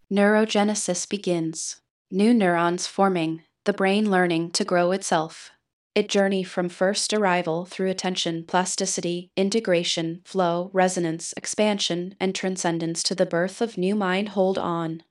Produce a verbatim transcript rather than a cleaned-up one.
Neurogenesis begins. New neurons forming, the brain learning to grow itself. It journey from first arrival through attention, plasticity, integration, flow, resonance, expansion, and transcendence to the birth of new mind. Hold on.